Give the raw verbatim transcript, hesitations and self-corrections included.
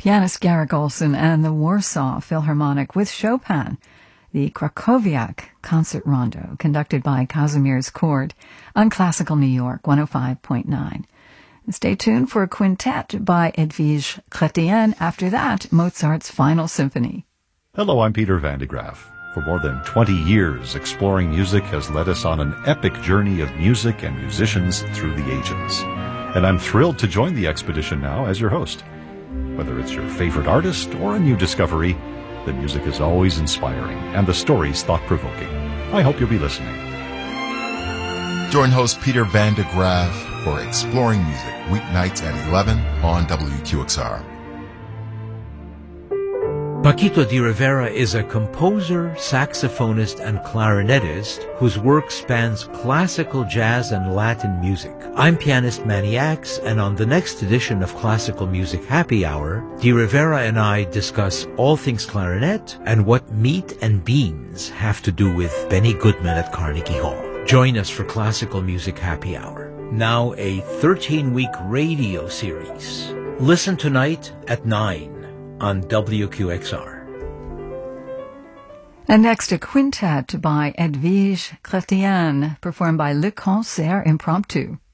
pianist Garrick Olson and the Warsaw Philharmonic with Chopin, the Krakowiak Concert Rondo, conducted by Kazimierz Court on Classical New York one oh five point nine. Stay tuned for a quintet by Edwige Chrétien. After that, Mozart's Final Symphony. Hello, I'm Peter Van de Graaf. For more than twenty years, Exploring Music has led us on an epic journey of music and musicians through the ages. And I'm thrilled to join the expedition now as your host. Whether it's your favorite artist or a new discovery, the music is always inspiring and the stories thought-provoking. I hope you'll be listening. Join host Peter Van de Graaf for Exploring Music, weeknights at eleven on W Q X R. Paquito D'Rivera is a composer, saxophonist, and clarinetist whose work spans classical jazz and Latin music. I'm pianist Manny Axe, and on the next edition of Classical Music Happy Hour, D'Rivera and I discuss all things clarinet and what meat and beans have to do with Benny Goodman at Carnegie Hall. Join us for Classical Music Happy Hour, now a thirteen-week radio series. Listen tonight at nine. On W Q X R. And next, a quintet by Edwige Chrétien, performed by Le Concert Impromptu.